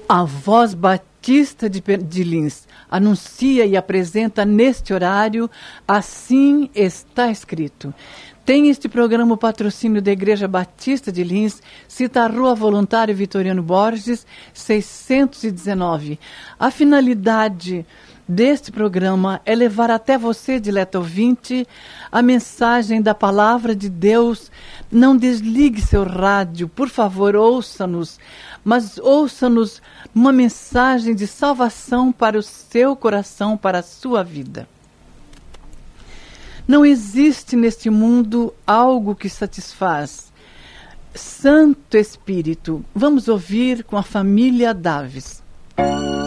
A Voz Batista de Lins anuncia e apresenta neste horário Assim Está Escrito. Tem este programa o patrocínio da Igreja Batista de Lins, cita a Rua Voluntário Vitoriano Borges, 619. A finalidade deste programa é levar até você, dileto ouvinte, a mensagem da Palavra de Deus. Não desligue seu rádio, por favor, ouça-nos, mas ouça-nos uma mensagem de salvação para o seu coração, para a sua vida. Não existe neste mundo algo que satisfaz. Santo Espírito, vamos ouvir com a família Daves.